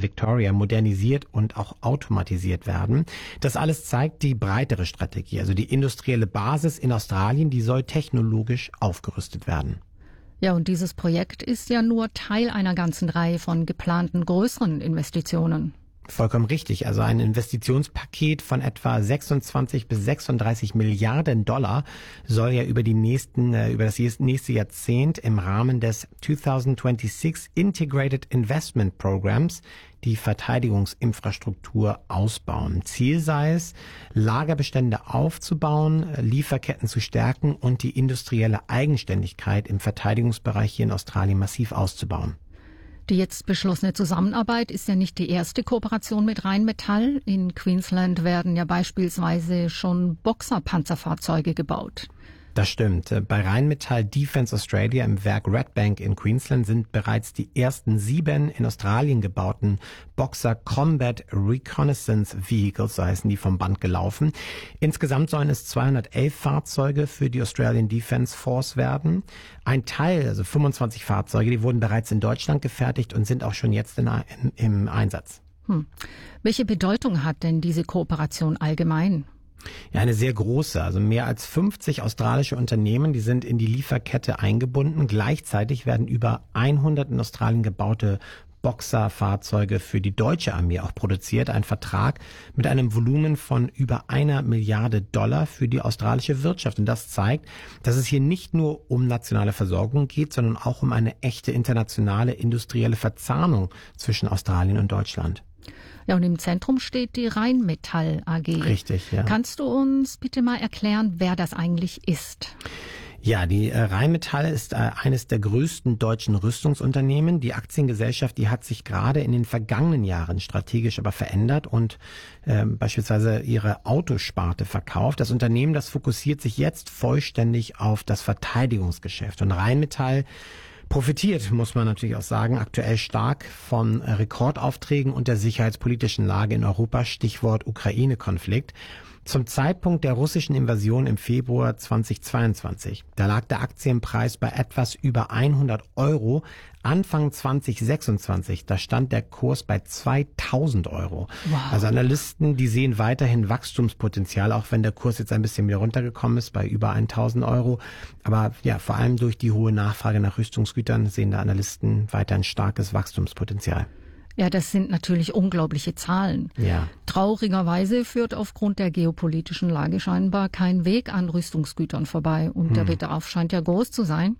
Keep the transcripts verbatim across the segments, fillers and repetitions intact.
in Victoria modernisiert und auch automatisiert werden. Das alles zeigt die breitere Strategie, also die industrielle Basis in Australien, die soll technologisch aufgerüstet werden. Ja, und dieses Projekt ist ja nur Teil einer ganzen Reihe von geplanten größeren Investitionen. Vollkommen richtig. Also ein Investitionspaket von etwa sechsundzwanzig bis sechsunddreißig Milliarden Dollar soll ja über die nächsten, über das nächste Jahrzehnt im Rahmen des zweitausendsechsundzwanzig Integrated Investment Programs die Verteidigungsinfrastruktur ausbauen. Ziel sei es, Lagerbestände aufzubauen, Lieferketten zu stärken und die industrielle Eigenständigkeit im Verteidigungsbereich hier in Australien massiv auszubauen. Die jetzt beschlossene Zusammenarbeit ist ja nicht die erste Kooperation mit Rheinmetall. In Queensland werden ja beispielsweise schon Boxer-Panzerfahrzeuge gebaut. Das stimmt. Bei Rheinmetall Defence Australia im Werk Redbank in Queensland sind bereits die ersten sieben in Australien gebauten Boxer Combat Reconnaissance Vehicles, so heißen die, vom Band gelaufen. Insgesamt sollen es zweihundertelf Fahrzeuge für die Australian Defence Force werden. Ein Teil, also fünfundzwanzig Fahrzeuge, die wurden bereits in Deutschland gefertigt und sind auch schon jetzt in, in, im Einsatz. Hm. Welche Bedeutung hat denn diese Kooperation allgemein? Ja, eine sehr große. Also mehr als fünfzig australische Unternehmen, die sind in die Lieferkette eingebunden. Gleichzeitig werden über hundert in Australien gebaute Boxer-Fahrzeuge für die deutsche Armee auch produziert. Ein Vertrag mit einem Volumen von über einer Milliarde Dollar für die australische Wirtschaft. Und das zeigt, dass es hier nicht nur um nationale Versorgung geht, sondern auch um eine echte internationale industrielle Verzahnung zwischen Australien und Deutschland. Ja, und im Zentrum steht die Rheinmetall A G. Richtig, ja. Kannst du uns bitte mal erklären, wer das eigentlich ist? Ja, die äh, Rheinmetall ist äh, eines der größten deutschen Rüstungsunternehmen. Die Aktiengesellschaft, die hat sich gerade in den vergangenen Jahren strategisch aber verändert und äh, beispielsweise ihre Autosparte verkauft. Das Unternehmen, das fokussiert sich jetzt vollständig auf das Verteidigungsgeschäft. Und Rheinmetall profitiert, muss man natürlich auch sagen, aktuell stark von Rekordaufträgen und der sicherheitspolitischen Lage in Europa, Stichwort Ukraine-Konflikt. Zum Zeitpunkt der russischen Invasion im Februar zweitausendzweiundzwanzig, da lag der Aktienpreis bei etwas über hundert Euro. Anfang zweitausendsechsundzwanzig, da stand der Kurs bei zweitausend Euro. Wow. Also Analysten, die sehen weiterhin Wachstumspotenzial, auch wenn der Kurs jetzt ein bisschen wieder runtergekommen ist bei über tausend Euro. Aber ja, vor allem durch die hohe Nachfrage nach Rüstungsgütern sehen da Analysten weiter ein starkes Wachstumspotenzial. Ja, das sind natürlich unglaubliche Zahlen. Ja. Traurigerweise führt aufgrund der geopolitischen Lage scheinbar kein Weg an Rüstungsgütern vorbei. Und hm. der Bedarf scheint ja groß zu sein.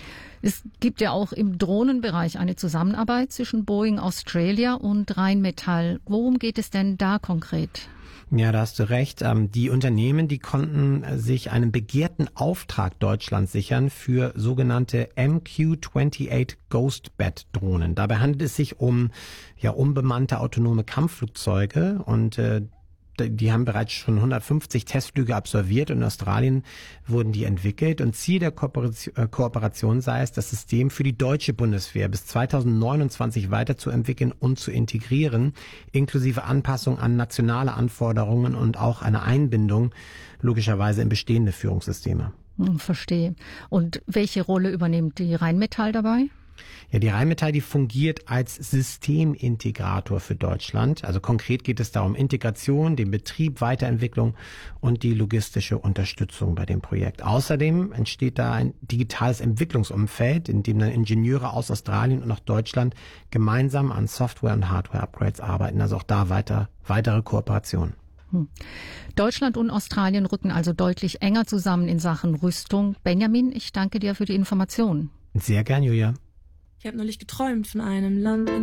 Es gibt ja auch im Drohnenbereich eine Zusammenarbeit zwischen Boeing Australia und Rheinmetall. Worum geht es denn da konkret? Ja, da hast du recht. Die Unternehmen, die konnten sich einen begehrten Auftrag Deutschlands sichern für sogenannte M Q achtundzwanzig Ghost-Bat-Drohnen. Dabei handelt es sich um ja unbemannte autonome Kampfflugzeuge und äh, die haben bereits schon hundertfünfzig Testflüge absolviert und in Australien wurden die entwickelt. Und Ziel der Kooperation, Kooperation sei es, das System für die deutsche Bundeswehr bis zweitausendneunundzwanzig weiterzuentwickeln und zu integrieren, inklusive Anpassung an nationale Anforderungen und auch eine Einbindung logischerweise in bestehende Führungssysteme. Hm, verstehe. Und welche Rolle übernimmt die Rheinmetall dabei? Ja, die Rheinmetall, die fungiert als Systemintegrator für Deutschland. Also konkret geht es da um Integration, den Betrieb, Weiterentwicklung und die logistische Unterstützung bei dem Projekt. Außerdem entsteht da ein digitales Entwicklungsumfeld, in dem dann Ingenieure aus Australien und auch Deutschland gemeinsam an Software- und Hardware-Upgrades arbeiten. Also auch da weiter weitere Kooperationen. Hm. Deutschland und Australien rücken also deutlich enger zusammen in Sachen Rüstung. Benjamin, ich danke dir für die Informationen. Sehr gern, Julia. Ich habe neulich geträumt von einem Land in